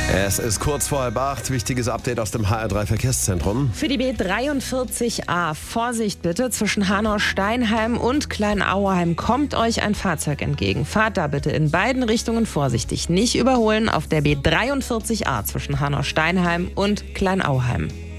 Es ist kurz vor 7:30. Wichtiges Update aus dem HR3 Verkehrszentrum. Für die B43a Vorsicht bitte, zwischen Hanau-Steinheim und Kleinauheim kommt euch ein Fahrzeug entgegen. Fahrt da bitte in beiden Richtungen vorsichtig. Nicht überholen auf der B43a zwischen Hanau-Steinheim und Kleinauheim.